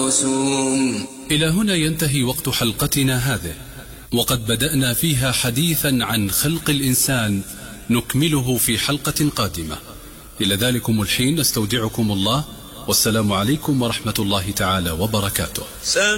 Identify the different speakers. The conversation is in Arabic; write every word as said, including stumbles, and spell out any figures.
Speaker 1: الرسوم.
Speaker 2: إلى هنا ينتهي وقت حلقتنا هذه، وقد بدأنا فيها حديثا عن خلق الإنسان، نكمله في حلقة قادمة. إلى ذلكم الحين نستودعكم الله، والسلام عليكم ورحمة الله تعالى وبركاته.